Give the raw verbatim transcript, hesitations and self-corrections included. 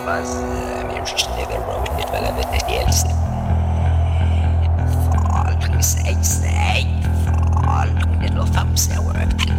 باز ما يمشيش تقدر ويتبلد التيالس فال خمس أي ساي فال كون يلو فمسة وربت